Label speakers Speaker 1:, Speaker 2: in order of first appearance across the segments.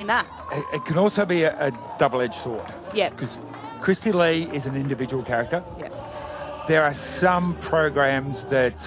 Speaker 1: in that.
Speaker 2: It can also be a double-edged sword.
Speaker 1: Yeah.
Speaker 2: Because Christy Lee is an individual character.
Speaker 1: Yeah.
Speaker 2: There are some programs that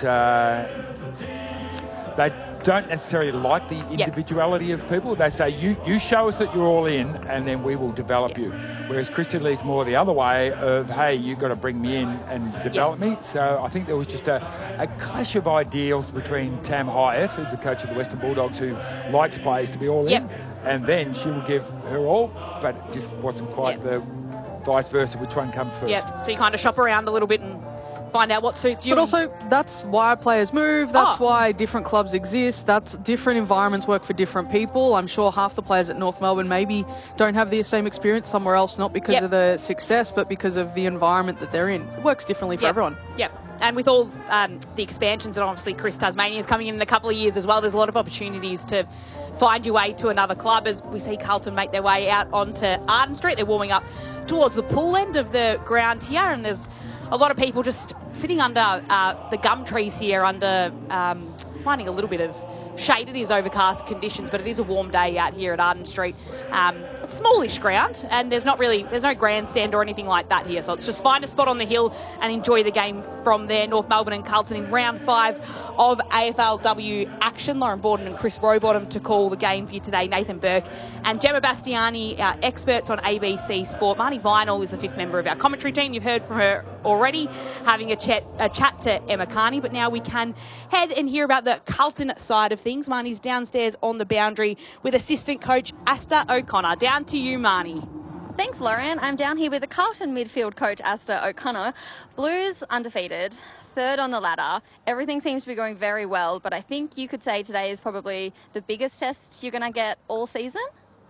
Speaker 2: they don't necessarily like the individuality of people. They say, you show us that you're all in, and then we will develop you. Whereas Christy Lee's more the other way of, hey, you've got to bring me in and develop me. So I think there was just a clash of ideals between Tam Hyatt, who's the coach of the Western Bulldogs, who likes players to be all in, and then she will give her all, but it just wasn't quite the vice versa, which one comes first.
Speaker 1: Yeah, so you kind of shop around a little bit and find out what suits you.
Speaker 3: But also, that's why players move. That's why different clubs exist. That's different environments work for different people. I'm sure half the players at North Melbourne maybe don't have the same experience somewhere else, not because of the success, but because of the environment that they're in. It works differently for everyone.
Speaker 1: Yep. And with all the expansions, and obviously Chris Tasmania is coming in a couple of years as well, there's a lot of opportunities to find your way to another club, as we see Carlton make their way out onto Arden Street. They're warming up towards the pool end of the ground here, and there's a lot of people just sitting under the gum trees here, under finding a little bit of shade. It is overcast conditions, but it is a warm day out here at Arden Street. A smallish ground, and there's no grandstand or anything like that here, so it's just find a spot on the hill and enjoy the game from there. North Melbourne and Carlton in round 5 of AFLW action. Lauren Borden and Chris Rowbottom to call the game for you today. Nathan Burke and Gemma Bastiani, our experts on ABC Sport. Marnie Vinall is the 5th member of our commentary team. You've heard from her already, having a chat to Emma Carney, but now we can head and hear about the Carlton side of things. Marnie's downstairs on the boundary with assistant coach Asta O'Connor. Down to you, Marnie.
Speaker 4: Thanks, Lauren. I'm down here with the Carlton midfield coach Asta O'Connor. Blues undefeated, 3rd on the ladder. Everything seems to be going very well, but I think you could say today is probably the biggest test you're going to get all season.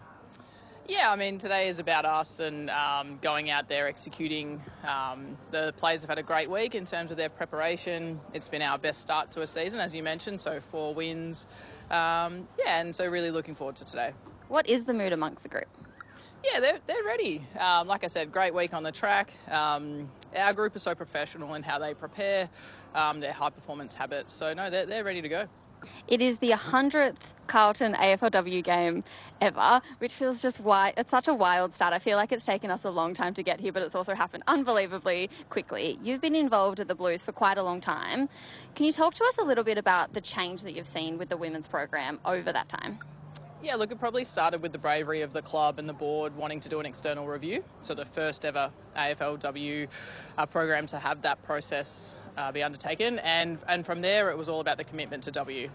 Speaker 5: Yeah, I mean, today is about us and going out there executing. The players have had a great week in terms of their preparation. It's been our best start to a season, as you mentioned, so 4 wins. And so really looking forward to today.
Speaker 4: What is the mood amongst the group?
Speaker 5: Yeah, they're ready. Like I said, great week on the track. Our group is so professional in how they prepare, their high-performance habits. So, no, they're ready to go.
Speaker 4: It is the 100th Carlton AFLW game ever, which feels just it's such a wild start. I feel like it's taken us a long time to get here, but it's also happened unbelievably quickly. You've been involved at the Blues for quite a long time. Can you talk to us a little bit about the change that you've seen with the women's program over that time?
Speaker 5: Yeah, look, it probably started with the bravery of the club and the board wanting to do an external review. So the first ever AFLW program to have that process be undertaken, and from there it was all about the commitment to W.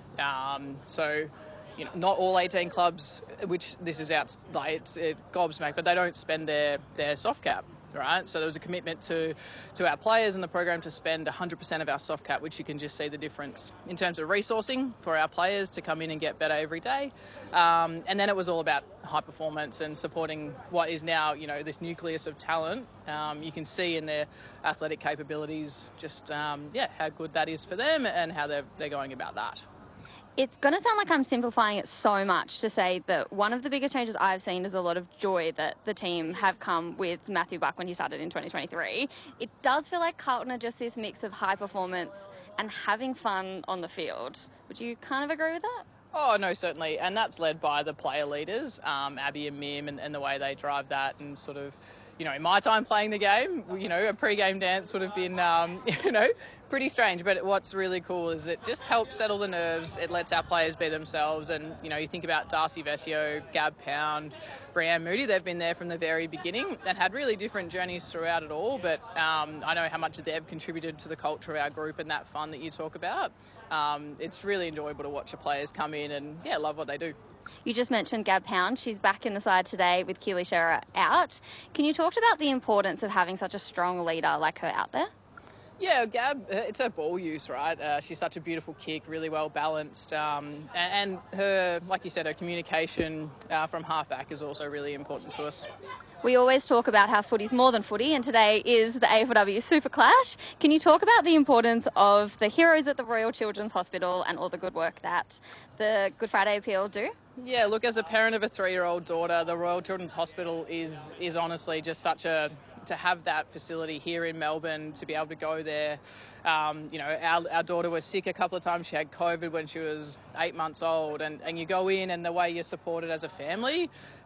Speaker 5: So, you know, not all 18 clubs, which this is it's gobsmacked, but they don't spend their soft cap, right? So there was a commitment to our players and the program to spend 100% of our soft cap, which you can just see the difference in terms of resourcing for our players to come in and get better every day. And then it was all about high performance and supporting what is now, you know, this nucleus of talent. You can see in their athletic capabilities just, how good that is for them and how they're going about that.
Speaker 4: It's going to sound like I'm simplifying it so much to say that one of the biggest changes I've seen is a lot of joy that the team have come with Matthew Buck when he started in 2023. It does feel like Carlton are just this mix of high performance and having fun on the field. Would you kind of agree with that?
Speaker 5: Oh, no, certainly. And that's led by the player leaders, Abby and Mim, and the way they drive that, and sort of, you know, in my time playing the game, you know, a pre-game dance would have been, pretty strange. But what's really cool is it just helps settle the nerves. It lets our players be themselves. And, you know, you think about Darcy Vesio, Gab Pound, Brianne Moody. They've been there from the very beginning and had really different journeys throughout it all. But I know how much they've contributed to the culture of our group and that fun that you talk about. It's really enjoyable to watch the players come in and, love what they do.
Speaker 4: You just mentioned Gab Pound. She's back in the side today with Keely Shearer out. Can you talk about the importance of having such a strong leader like her out there?
Speaker 5: Yeah, Gab, it's her ball use, right? She's such a beautiful kick, really well balanced. And her, like you said, her communication from halfback is also really important to us.
Speaker 4: We always talk about how footy's more than footy, and today is the AFLW Super Clash. Can you talk about the importance of the heroes at the Royal Children's Hospital and all the good work that the Good Friday Appeal do?
Speaker 5: Yeah, look, as a parent of a 3-year-old daughter, the Royal Children's Hospital is honestly just such a... to have that facility here in Melbourne, to be able to go there. Our daughter was sick a couple of times. She had COVID when she was 8 months old, and you go in, and the way you're supported as a family,